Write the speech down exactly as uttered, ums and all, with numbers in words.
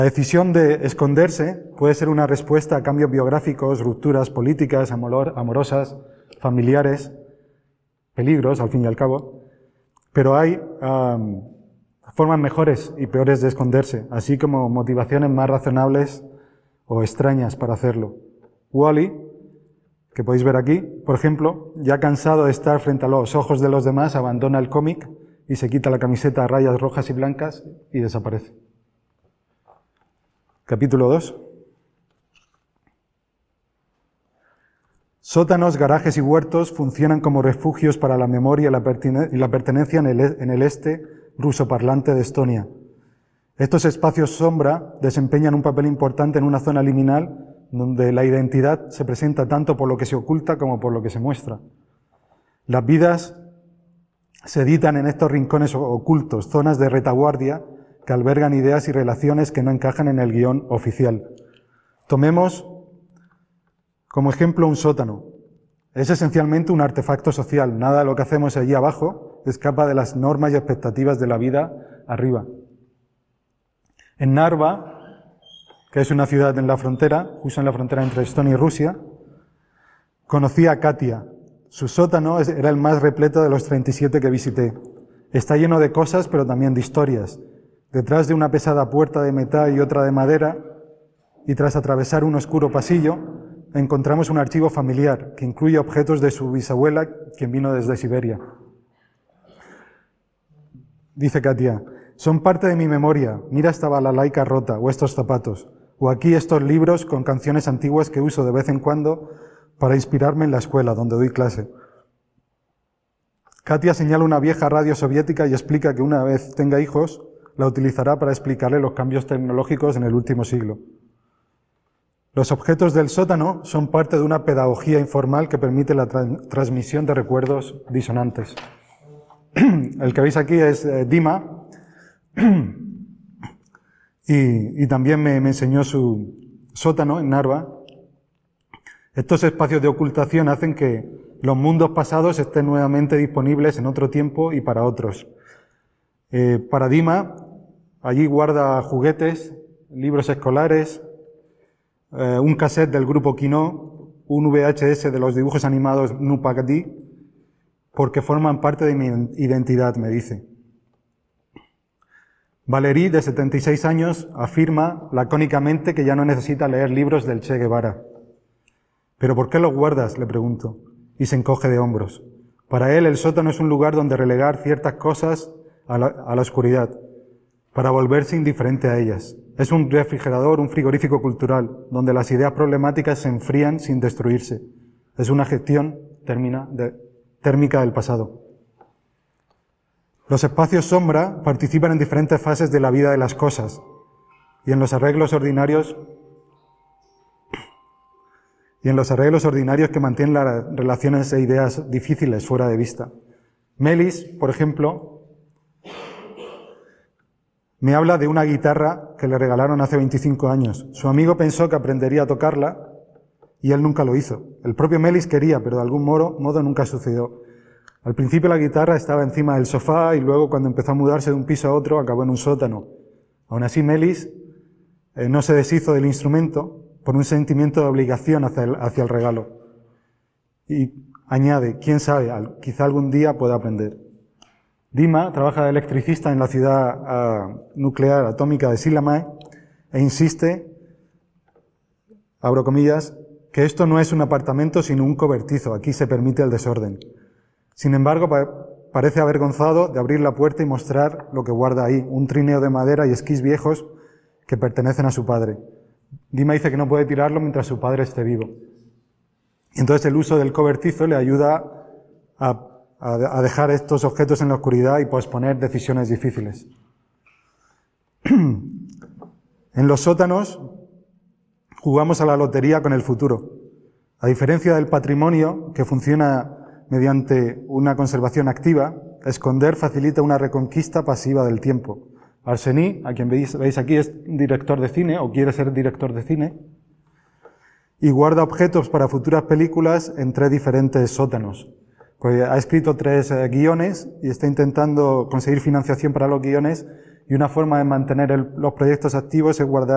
La decisión de esconderse puede ser una respuesta a cambios biográficos, rupturas políticas, amor, amorosas, familiares, peligros, al fin y al cabo. Pero hay um, formas mejores y peores de esconderse, así como motivaciones más razonables o extrañas para hacerlo. Wall-E, que podéis ver aquí, por ejemplo, ya cansado de estar frente a los ojos de los demás, abandona el cómic y se quita la camiseta a rayas rojas y blancas y desaparece. Capítulo dos. Sótanos, garajes y huertos funcionan como refugios para la memoria y la, pertine- y la pertenencia en el, en el este rusoparlante de Estonia. Estos espacios sombra desempeñan un papel importante en una zona liminal donde la identidad se presenta tanto por lo que se oculta como por lo que se muestra. Las vidas se editan en estos rincones ocultos, zonas de retaguardia que albergan ideas y relaciones que no encajan en el guión oficial. Tomemos como ejemplo un sótano. Es esencialmente un artefacto social. Nada de lo que hacemos allí abajo escapa de las normas y expectativas de la vida arriba. En Narva, que es una ciudad en la frontera, justo en la frontera entre Estonia y Rusia, conocí a Katia. Su sótano era el más repleto de los treinta y siete que visité. Está lleno de cosas, pero también de historias. Detrás de una pesada puerta de metal y otra de madera, y tras atravesar un oscuro pasillo, encontramos un archivo familiar que incluye objetos de su bisabuela, quien vino desde Siberia. Dice Katia, son parte de mi memoria. Mira esta balalaika rota, o estos zapatos, o aquí estos libros con canciones antiguas que uso de vez en cuando para inspirarme en la escuela, donde doy clase. Katia señala una vieja radio soviética y explica que una vez tenga hijos, la utilizará para explicarle los cambios tecnológicos en el último siglo. Los objetos del sótano son parte de una pedagogía informal que permite la tra- transmisión de recuerdos disonantes. El que veis aquí es eh, Dima, y, y también me, me enseñó su sótano en Narva. Estos espacios de ocultación hacen que los mundos pasados estén nuevamente disponibles en otro tiempo y para otros. Eh, para Dima, allí guarda juguetes, libros escolares, eh, un cassette del grupo Kino, un V H S de los dibujos animados Nupagdi, porque forman parte de mi identidad, me dice. Valerie, de setenta y seis años, afirma lacónicamente que ya no necesita leer libros del Che Guevara. ¿Pero por qué los guardas?, le pregunto, y se encoge de hombros. Para él, el sótano es un lugar donde relegar ciertas cosas a la, a la oscuridad, para volverse indiferente a ellas. Es un refrigerador, un frigorífico cultural, donde las ideas problemáticas se enfrían sin destruirse. Es una gestión termina de, térmica del pasado. Los espacios sombra participan en diferentes fases de la vida de las cosas, y en los arreglos ordinarios y en los arreglos ordinarios que mantienen las relaciones e ideas difíciles fuera de vista. Melis, por ejemplo, me habla de una guitarra que le regalaron hace veinticinco años. Su amigo pensó que aprendería a tocarla y él nunca lo hizo. El propio Melis quería, pero de algún modo, modo nunca sucedió. Al principio la guitarra estaba encima del sofá y luego cuando empezó a mudarse de un piso a otro acabó en un sótano. Aún así Melis eh, no se deshizo del instrumento por un sentimiento de obligación hacia el, hacia el regalo. Y añade, quién sabe, quizá algún día pueda aprender. Dima trabaja de electricista en la ciudad uh, nuclear atómica de Sillamäe e insiste, abro comillas, que esto no es un apartamento sino un cobertizo, aquí se permite el desorden. Sin embargo, pa- parece avergonzado de abrir la puerta y mostrar lo que guarda ahí, un trineo de madera y esquís viejos que pertenecen a su padre. Dima dice que no puede tirarlo mientras su padre esté vivo. Y entonces el uso del cobertizo le ayuda a, a, a dejar estos objetos en la oscuridad y posponer decisiones difíciles. En los sótanos jugamos a la lotería con el futuro. A diferencia del patrimonio, que funciona mediante una conservación activa, esconder facilita una reconquista pasiva del tiempo. Arseny, a quien veis, veis aquí, es director de cine o quiere ser director de cine y guarda objetos para futuras películas en tres diferentes sótanos. Pues ha escrito tres eh, guiones y está intentando conseguir financiación para los guiones y una forma de mantener el, los proyectos activos es guardar